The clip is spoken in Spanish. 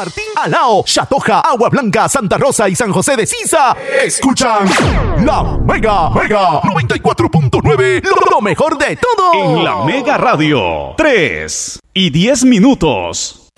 Martín, Alao, Chatoja, Agua Blanca, Santa Rosa y San José de Sisa escuchan La Mega 94.9, lo mejor de todo. En La Mega Radio, 3:10.